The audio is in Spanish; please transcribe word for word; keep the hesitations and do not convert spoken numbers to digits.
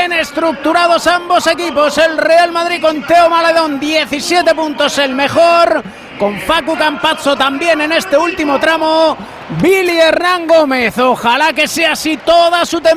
bien estructurados ambos equipos. El Real Madrid con Teo Maledón, diecisiete puntos el mejor, con Facu Campazzo también en este último tramo. Billy Hernán Gómez, ojalá que sea así toda su temporada.